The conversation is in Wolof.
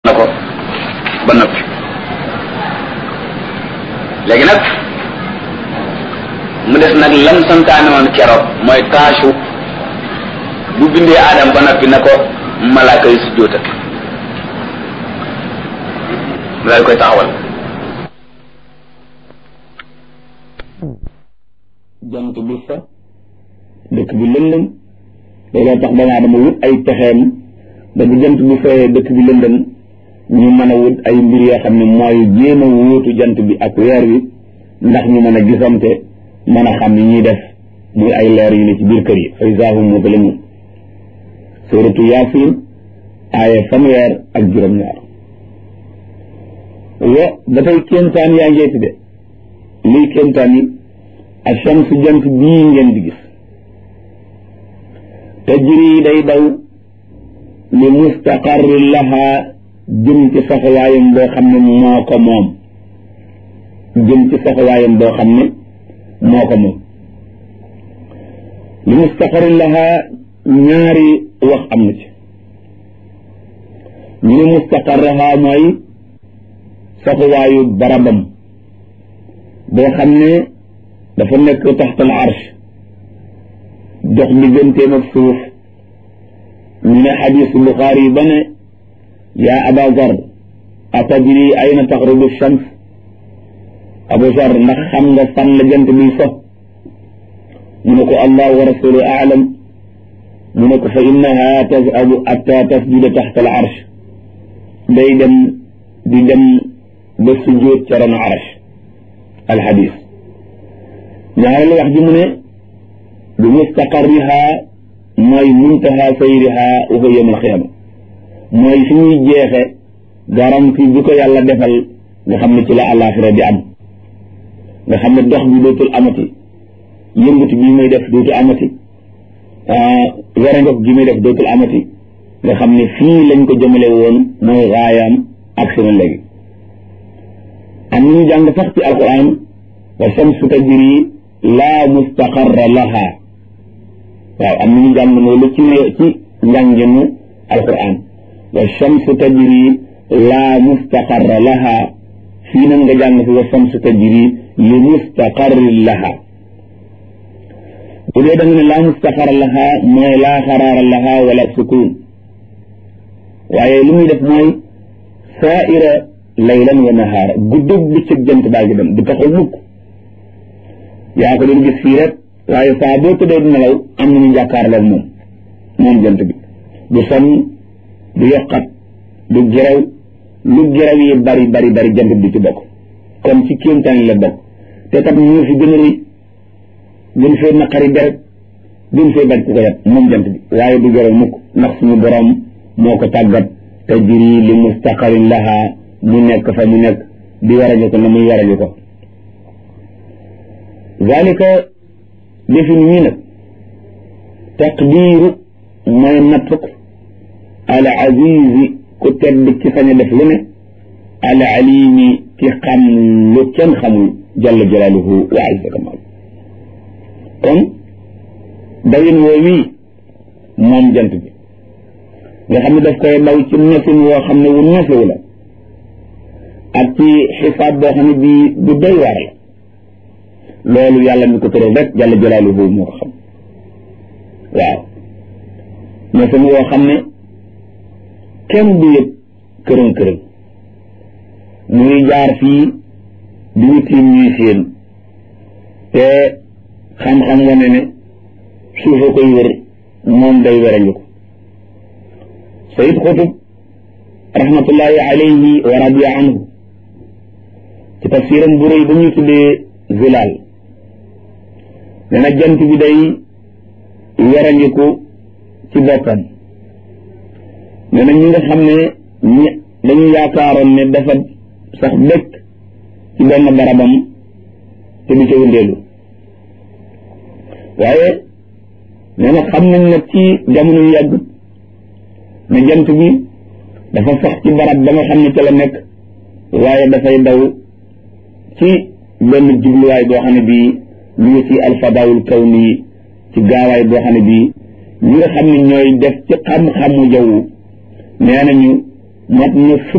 na ko ba noppi léegi nag mu des nag lam santaane woon keroog mooy taasu bu bindee Adam ba noppi na ko malaaka yi si jóotal daal koy taxawal. jant bi fa dëkk bi lëndëm looloo tax doomu aadama wut ay pexeem ba bu jant bi fayee dëkk bi lëndëm ñu mën a wut ay mbir yoo xam ne mooy jéem a wóotu jant bi ak weer wi ndax ñu mën a gisante mën a xam ni ñuy def muy ay leer yu ne ci biir kër yi fa izaa hum muzlimuun suuratu Yaasiin aaya fanweer ak juróom-ñaar ba tey kéemtaan yaa ngeeti de liy kéemtaan yi ash-shamsu jant bii ngeen di gis tajri day daw li mustaqarrin lahaa jëm ci saxawaayam boo xam ne moo ko moom jëm ci saxawaayam boo xam ne moo ko moom li mustaqarrin lahaa ñaari wax am na ci ñu ne mustaqarraha mooy saxawaayu barabam boo xam ne dafa nekk taxtal arsh dox digganteem ak suuf ñu ne xadiis Buxaari yi ba ne yaa Aba Zar atadri ayna taxrubu shams Abu Zar ndax xam nga fan la jant bi so mu ne ko Allah wa rasuluhu a'lam mu ne ko fa innaha tazhabu hatta tasjuda taxtal arsh day dem di dem ba sujjóot ca ron arsh alxadiis ñaareelu wax ji mu ne bi mustaqarriha mooy muntaha sayriha wa huwa yawm alqiyama mooy fi ñuy jeexe garanti bi ko yàlla defal nga xam ne ci la àllaaxira di am nga xam ne dox bi dootul amati yëngatu bi muy def dootul amati werangok gi muy def dootul amati nga xam ne fii lañ ko jëmale woon mooy raayaam ak seen léegi am ñu jàng sax ci alquran wa shamsu tajri laa mustaqarra laha waaw am nañu jàng loolu ci njànginu alquran wa shamsu tajri laa mustaqarra laha fii nag nga jàng fi wa shamsu tajri li mustaqarri laha bu dee da nga ne laa mustaqarra laha mooy laa xaraara laha wala sukun waaye lu muy def mooy saaira laylan wa nahaara guddug bëccëg jant baa ngi dem du taxaw mukk yaa ko doon gis fii rek waaye saa boo tëddee di nelaw am nañu jàkkaarloog moom jant bi du sonn du yokkat du gerew lu gerew yi bari bari bari jant bi ci bokk kon ci kéemtaan la bokk te kat ñu fi gën a rëy gën fee naqari deret gën fee bañ ku ko yat moom jant bi waaye du gerew mukk ndax suñu borom moo ko tàggat tajri li mustaqarin laha mu nekk fa mu nekk di warañu ko na muy warañu ko zalika defin ñii nag taqdiiru mooy nattuk al azizi ku tedd ci sañ a def lu ne al alimi ki xam lu kenn xamul jalla jalaaluhu wa azza kamal kon dawin woo wii moom jant bi nga xam ne daf koy daw ci nefin woo xam ne wu nefewu la ak ci xisaab boo xam ne bii bu doy waar la loolu yàlla mi ko tëral rek jalla jalaaluhu moo ko xam waaw nefin woo xam ne kenn du yëg kërën kërën muy jaar fii di ñu tiim ñuy séen te xam-xam wane ne suufa koy wër moom day werangu ko Sayid Xutub rahmatullahi alayhi wa radiya anhu ci tafsiram bu rëy ba ñuy tuddee Zilaal nee na jant bi day werangiku ci boppam nee na ñi nga xam ne dañu yaakaaroon ne dafa sax dëkk ci benn barabam te du ca wëndeelu waaye nee na xam nañ nag ci jamono yu yàgg ne jant bi dafa sax ci barab ba nga xam ne ca la nekk waaye dafay daw ci benn jubluwaay boo xam ne bii ñu ngi ci alfadaawul kawni ci gaawaay boo xam ne bii ñi nga xam ne ñooy def ci xam-xamu jaww nee nañu mat na